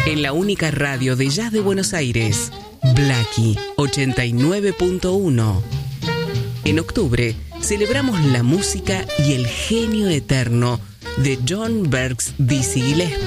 en la única radio de jazz de Buenos Aires, Blackie 89.1. En octubre celebramos la música y el genio eterno de John Bergs Dizzy Gillespie.